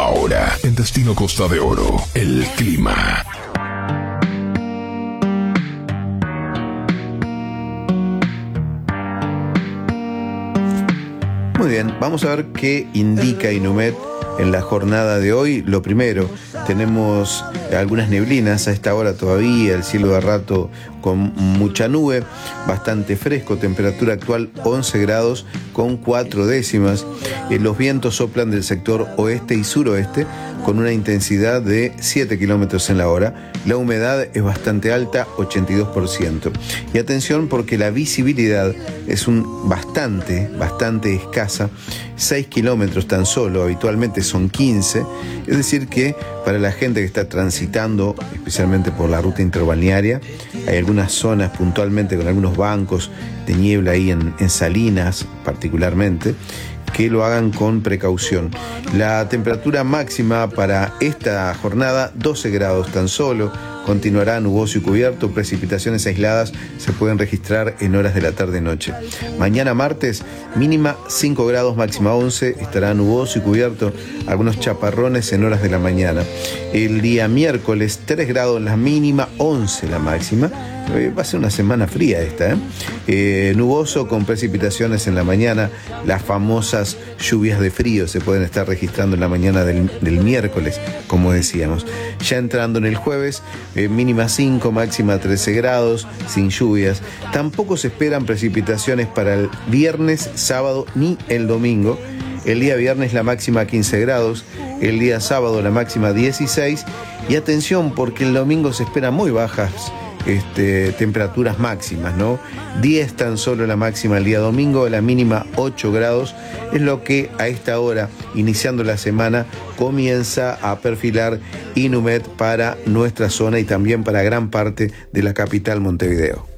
Ahora, en Destino Costa de Oro, el clima. Muy bien, vamos a ver qué indica Inumet en la jornada de hoy. Lo primero, tenemos algunas neblinas a esta hora todavía, el cielo de rato con mucha nube, bastante fresco, temperatura actual 11 grados con 4 décimas. Los vientos soplan del sector oeste y suroeste con una intensidad de 7 kilómetros en la hora. La humedad es bastante alta, 82%. Y atención porque la visibilidad es bastante escasa, 6 kilómetros tan solo, habitualmente son 15. Es decir que para la gente que está transitando, especialmente por la ruta interbalnearia, hay algunas zonas puntualmente con algunos bancos de niebla ahí en Salinas particularmente, que lo hagan con precaución. La temperatura máxima para esta jornada, 12 grados tan solo, continuará nuboso y cubierto, precipitaciones aisladas se pueden registrar en horas de la tarde-noche. Mañana martes, mínima 5 grados, máxima 11, estará nuboso y cubierto, algunos chaparrones en horas de la mañana. El día miércoles, 3 grados la mínima, 11 la máxima. Va a ser una semana fría esta, nuboso con precipitaciones en la mañana. Las famosas lluvias de frío se pueden estar registrando en la mañana del miércoles, como decíamos. Ya entrando en el jueves, mínima 5, máxima 13 grados, sin lluvias. Tampoco se esperan precipitaciones para el viernes, sábado ni el domingo. El día viernes la máxima 15 grados, el día sábado la máxima 16. Y atención porque el domingo se esperan muy bajas temperaturas máximas, ¿no? 10 tan solo la máxima el día domingo, la mínima 8 grados, es lo que a esta hora, iniciando la semana, comienza a perfilar Inumet para nuestra zona y también para gran parte de la capital Montevideo.